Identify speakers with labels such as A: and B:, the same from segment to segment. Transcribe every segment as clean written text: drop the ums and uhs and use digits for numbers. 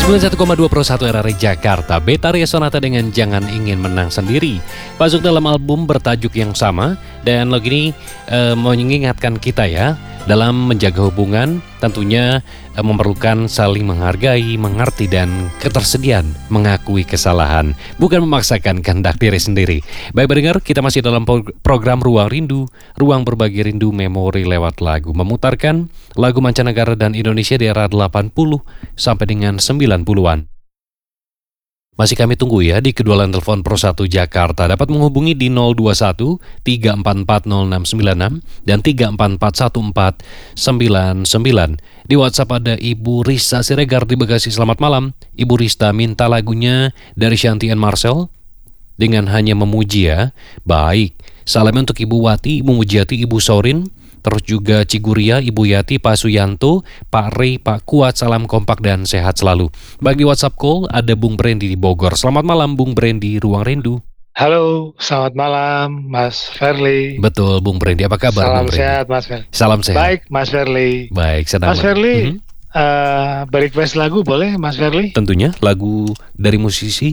A: 91,2 Pro 1 RRI Jakarta, Betharia Sonata dengan Jangan Ingin Menang Sendiri masuk dalam album bertajuk yang sama. Dan lagu ini mengingatkan kita ya, dalam menjaga hubungan tentunya memerlukan saling menghargai, mengerti, dan ketersediaan mengakui kesalahan, bukan memaksakan kehendak diri sendiri. Baik pendengar, kita masih dalam program Ruang Rindu, ruang berbagi rindu memori lewat lagu, memutarkan lagu mancanegara dan Indonesia di era 80 sampai dengan 90-an. Masih kami tunggu ya di kedua line telepon Pro 1 Jakarta. Dapat menghubungi di 021 344 0696 dan 344 1499. Di WhatsApp ada Ibu Rista Siregar di Bekasi. Selamat malam. Ibu Rista minta lagunya dari Shanty and Marcel dengan Hanya Memuji ya. Baik. Salamnya untuk Ibu Wati, Ibu Mujiati, Ibu Sorin, terus juga Ciguria, Ibu Yati, Pak Suyanto, Pak Rey, Pak Kuat, salam kompak dan sehat selalu. Bagi WhatsApp call ada Bung Brandy di Bogor. Selamat malam Bung Brandy, Ruang Rindu.
B: Halo, selamat malam Mas Verly.
A: Betul Bung Brandy, apa kabar
B: Salam
A: Bung Brandy?
B: sehat Mas Verly.
A: Salam sehat.
B: Baik Mas Verly.
A: Baik, senang.
B: Mas Verly, request lagu boleh Mas Verly?
A: Tentunya lagu dari musisi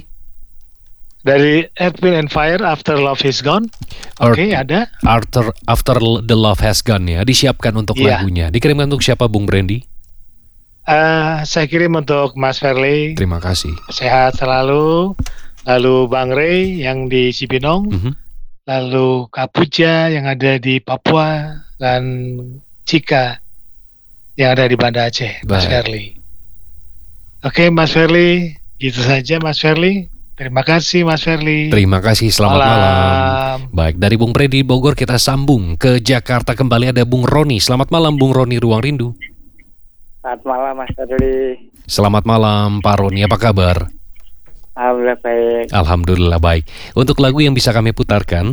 B: Dari Earth, Wind and Fire, After Love Is Gone. Oke, ada.
A: After the Love Has Gone ya, disiapkan untuk lagunya. Dikirimkan untuk siapa Bung Brandy?
B: Saya kirim untuk Mas Verly.
A: Terima kasih.
B: Sehat selalu. Lalu Bang Rey yang di Cibinong. Lalu Kak Puja yang ada di Papua. Dan Cika yang ada di Banda Aceh. Mas Verly. Oke Mas Verly, gitu saja Mas Verly. Terima kasih Mas Verly.
A: Terima kasih, selamat malam. Baik, dari Bung Predi Bogor kita sambung ke Jakarta kembali, ada Bung Roni. Selamat malam Bung Roni, Ruang Rindu.
C: Selamat malam Mas Verly.
A: Selamat malam Pak Roni, apa kabar?
C: Alhamdulillah baik.
A: Alhamdulillah baik. Untuk lagu yang bisa kami putarkan,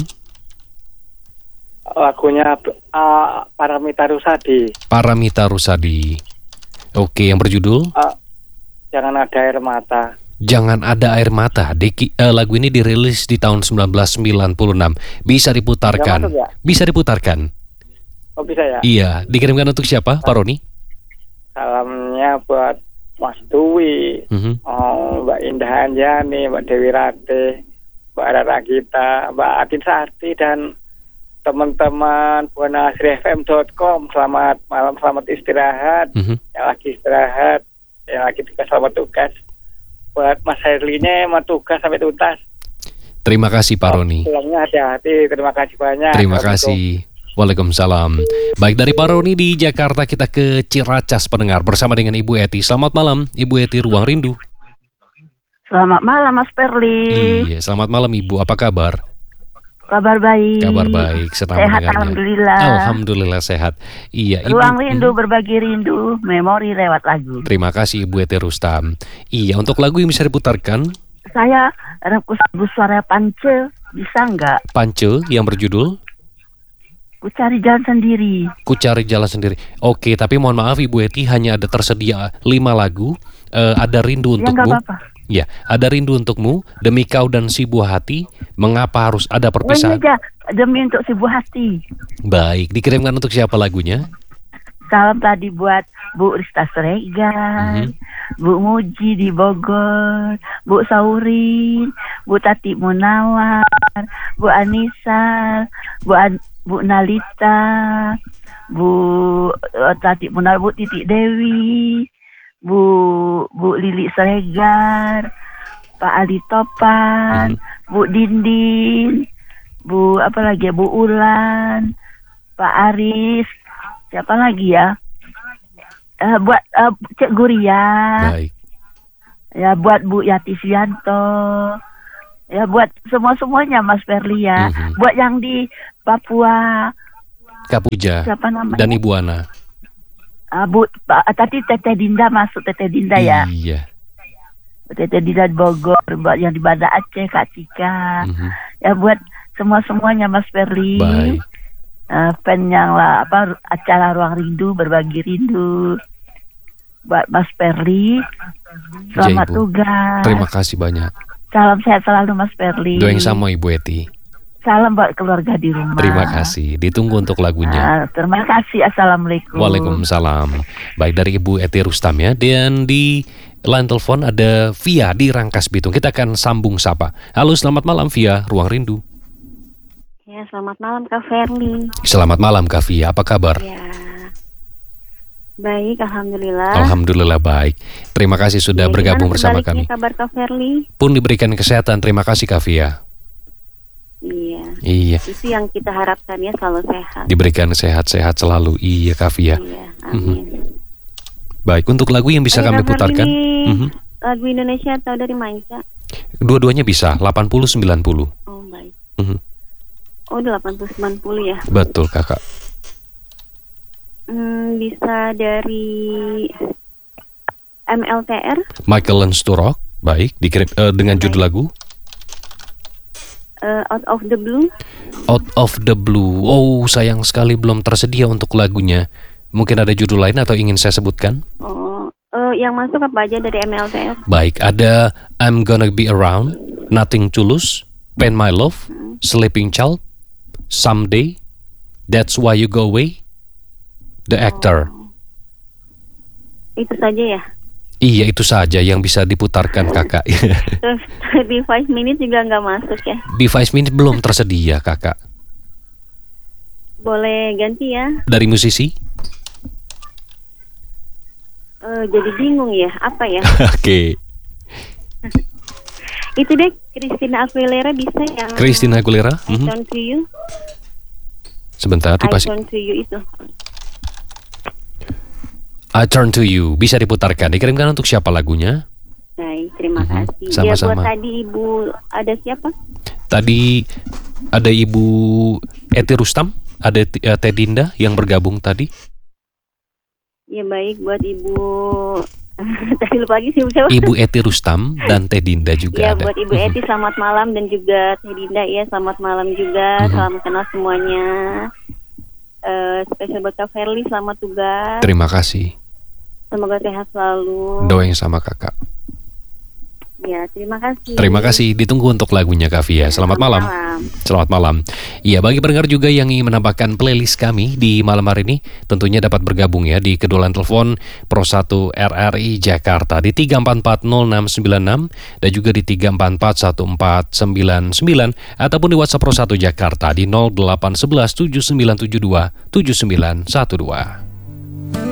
C: lagunya Paramita Rusady.
A: Paramita Rusady. Oke, yang berjudul
C: Jangan Ada Air Mata.
A: Jangan Ada Air Mata. Lagu ini dirilis di tahun 1996. Bisa diputarkan.
C: Ya?
A: Bisa diputarkan.
C: Oh bisa ya?
A: Iya. Dikirimkan untuk siapa, Pak Roni?
C: Salamnya buat Mas Dwi, Mbak Indah Anjani, Mbak Dewi Rate, Mbak Rara Gita, Mbak Adin Sarti, dan teman-teman buanasrifm.com. Selamat malam, selamat istirahat. Yang lagi istirahat, yang lagi tugas, selamat tugas. Buat Mas Herlinya mau tugas sampai tuntas.
A: Terima kasih Pak Roni.
C: Pulangnya hati-hati. Terima kasih banyak.
A: Terima kasih. Waalaikumsalam. Baik, dari Pak Roni di Jakarta kita ke Ciracas pendengar bersama dengan Ibu Eti. Selamat malam Ibu Eti, Ruang Rindu.
D: Selamat malam Mas Perli.
A: Iya, selamat malam Ibu. Apa kabar?
D: Kabar baik.
A: Kabar baik. Senang
D: sehat
A: mendengarnya.
D: Alhamdulillah.
A: Alhamdulillah sehat. Iya, Ibu.
D: Ruang Rindu berbagi rindu, memori lewat lagu.
A: Terima kasih Ibu Eti Rustam. Iya, untuk lagu yang bisa diputarkan,
D: saya request suara Pance, bisa nggak?
A: Pance yang berjudul
D: Ku Cari Jalan Sendiri.
A: Ku Cari Jalan Sendiri. Oke, tapi mohon maaf Ibu Eti, hanya ada tersedia 5 lagu. Ada Rindu
D: Ya
A: Untukmu.
D: nggak apa-apa.
A: Ya, ada Rindu Untukmu, Demi Kau dan Si Buah Hati, Mengapa Harus Ada Perpisahan.
D: Ini aja, demi untuk si buah hati.
A: Baik, dikirimkan untuk siapa lagunya?
D: Salam tadi buat Bu Rista Siregar, Bu Muji di Bogor, Bu Saurin, Bu Tati Munawar, Bu Anissa, Bu Nalita, Bu Tati Munawar, Bu Titik Dewi, Bu Lili Siregar, Pak Ali Topan, Bu Dindin, Bu apa lagi ya, Bu Ulan, Pak Aris, siapa lagi ya? Buat Cek Guria.
A: Baik.
D: Ya buat Bu Yati Suyanto. Ya buat semuanya Mas Perli ya. Buat yang di Papua,
A: Kapuja
D: siapa namanya?
A: dan Ibu Ana.
D: Tadi Teteh Dinda masuk, Teteh Dinda ya.
A: Iya.
D: Teteh Dinda di Bogor, buat yang di Banda Aceh, Kak Cika. Ya buat semuanya Mas Perli.
A: Baik.
D: Fan yang acara Ruang Rindu berbagi rindu. Buat Mas Perli, selamat
A: Ibu.
D: tugas.
A: Terima kasih banyak.
D: Salam sehat selalu Mas Perli.
A: Doa yang sama Ibu Eti.
D: Salam buat keluarga di rumah.
A: Terima kasih. Ditunggu untuk lagunya.
D: Terima kasih. Assalamualaikum.
A: Waalaikumsalam. Baik, dari Ibu Eti Rustam ya. Dan di line telepon ada Via di Rangkas Bitung. Kita akan sambung sapa. Halo, selamat malam Via, Ruang Rindu.
E: Ya, selamat malam Kak Ferli.
A: Selamat malam Kak Via, apa kabar?
E: Ya, baik, alhamdulillah.
A: Alhamdulillah baik. Terima kasih sudah bergabung bersama kami.
E: Kabar Kak Ferli?
A: Pun diberikan kesehatan, terima kasih Kak Via. Iya.
E: Itu yang kita harapkan ya, selalu sehat.
A: Diberikan sehat-sehat selalu. Iya Kak Via.
E: Iya, amin.
A: Baik, untuk lagu yang bisa kami putarkan.
E: Lagu Indonesia atau dari Manca?
A: Dua-duanya bisa, 80-90.
E: Oh, baik. Oh, 80-90 ya?
A: Betul kakak.
E: Bisa dari MLTR?
A: Michael Learns to Rock. Baik, dikirim dengan judul lagu
E: Out of the Blue.
A: Out of the Blue. Oh, sayang sekali belum tersedia untuk lagunya. Mungkin ada judul lain atau ingin saya sebutkan?
E: Yang masuk apa aja dari MLTR?
A: Baik, ada I'm Gonna Be Around, Nothing to Lose, Pain My Love, Sleeping Child, Someday, That's Why You Go Away, The Actor.
E: Itu saja ya?
A: Iya, itu saja yang bisa diputarkan kakak.
E: Terus di 5 minutes juga nggak masuk ya?
A: Di 5 minutes belum tersedia kakak.
E: Boleh ganti ya?
A: Dari musisi?
E: Jadi bingung ya, apa ya?
A: Oke.
E: Itu deh, Christina Aguilera bisa yang
A: Christina Aguilera?
E: I Turn to You.
A: Sebentar,
E: I Turn to You itu.
A: I Turn to You bisa diputarkan. Dikirimkan untuk siapa lagunya?
E: Baik, terima kasih.
A: Sama-sama.
E: Ya, buat tadi Ibu ada siapa?
A: Tadi ada Ibu Eti Rustam, ada Teh Dinda yang bergabung tadi.
E: Ya baik, buat Ibu tadi lupa lagi sih siapa?
A: Ibu Eti Rustam dan Teh Dinda juga
E: ya,
A: ada.
E: Buat Ibu Eti selamat malam dan juga Teh Dinda ya selamat malam juga. Salam kenal semuanya. Spesial buat Kak Ferli, selamat tugas.
A: Terima kasih.
E: Semoga sehat selalu.
A: Doa yang sama kakak.
E: Ya, terima kasih.
A: Terima kasih, ditunggu untuk lagunya Kak Via. Selamat malam. Selamat malam. Iya, bagi pendengar juga yang ingin menambahkan playlist kami di malam hari ini, tentunya dapat bergabung ya di kedua line telepon Pro 1 RRI Jakarta di 3440696 dan juga di 3441499 ataupun di WhatsApp Pro 1 Jakarta di 0811 7972 7912.